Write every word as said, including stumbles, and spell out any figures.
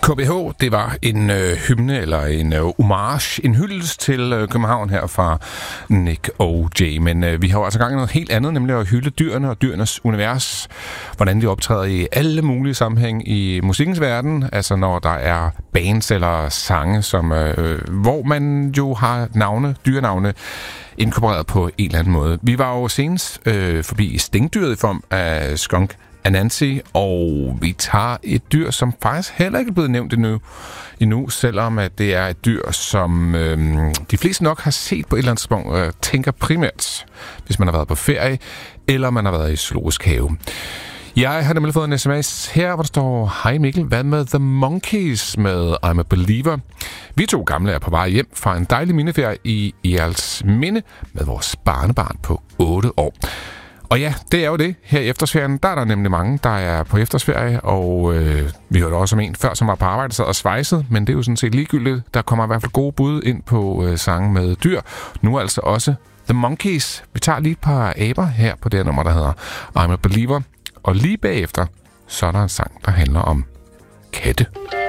K B H, det var en øh, hymne eller en øh, homage, en hyldest til øh, København her fra Nick og Jay. Men øh, vi har jo altså gang i noget helt andet, nemlig at hylde dyrene og dyrenes univers. Hvordan de optræder i alle mulige sammenhæng i musikkens verden. Altså når der er bands eller sange, som, øh, hvor man jo har navne, dyrenavne, inkorporeret på en eller anden måde. Vi var jo senest øh, forbi stingdyret i form af skunk Anansi, og vi tager et dyr, som faktisk heller ikke er blevet nævnt endnu, endnu selvom at det er et dyr, som øh, de fleste nok har set på et eller andet tidspunkt, øh, tænker primært, hvis man har været på ferie, eller man har været i zoologisk have. Jeg har nemlig fået en sms her, hvor der står: Hej Mikkel, hvad med The Monkees med I'm a Believer? Vi to gamle er på vej hjem fra en dejlig mindeferie i Egelsminde med vores barnebarn på otte år. Og ja, det er jo det. Her i efterårsferien, der er der nemlig mange, der er på efterårsferie, og øh, vi hørte også om en før, som var på arbejde, sad og svejsede, men det er jo sådan set ligegyldigt. Der kommer i hvert fald gode bud ind på øh, sange med dyr. Nu altså også The Monkees. Vi tager lige et par aber her på det her nummer, der hedder I'm a Believer. Og lige bagefter, så er der en sang, der handler om katte.